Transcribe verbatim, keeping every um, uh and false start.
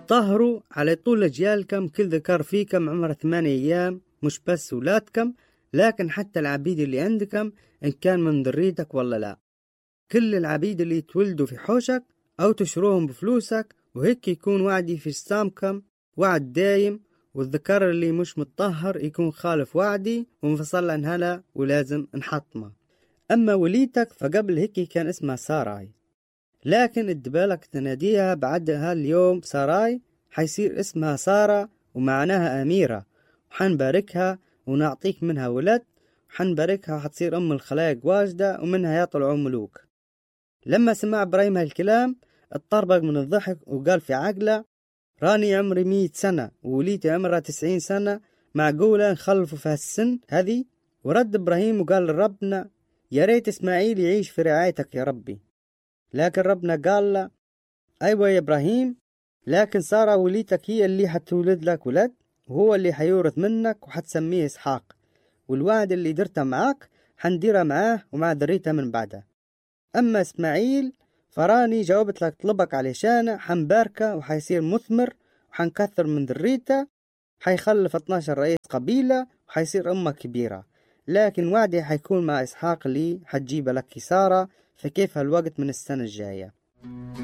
طهروا على طول أجيالكم كل ذكر فيكم عمره ثمانية أيام، مش بس ولادكم لكن حتى العبيد اللي عندكم إن كان من ذريتك ولا لا. كل العبيد اللي يتولدوا في حوشك أو تشروهم بفلوسك، وهيك يكون وعدي في سامكم وعد دايم. والذكر اللي مش متطهر يكون خالف وعدي ومفصل عن هلا ولازم نحطمه. أما وليتك فقبل هيك كان اسمها ساراي، لكن ادبالك تناديها بعدها اليوم ساراي حيصير اسمها سارة ومعناها أميرة، وحنباركها ونعطيك منها ولد، وحنباركها وحتصير أم الخلايق واجدة ومنها يطلعوا ملوك. لما سمع إبراهيم هالكلام اتطربق من الضحك وقال في عقله راني عمري مية سنة ووليتي عمرها تسعين سنة، معقولة نخلفوا في هالسن هذه؟ ورد إبراهيم وقال لربنا يا ريت إسماعيل يعيش في رعايتك يا ربي. لكن ربنا قال له أيوة يا إبراهيم، لكن سارة وليتك هي اللي حتولد لك ولد، وهو اللي حيورث منك وحتسميه إسحاق، والوعد اللي درته معك حنديره معاه ومع ذريته من بعده. أما إسماعيل فراني جاوبت لك طلبك علشانه، حنباركه وحيصير مثمر وحنكثر من ذريته، حيخلف اثناشر رئيس قبيلة وحيصير أمة كبيرة. لكن وعدي حيكون مع إسحاق اللي حتجيب لك سارة، فكيف هالوقت من السنة الجاية.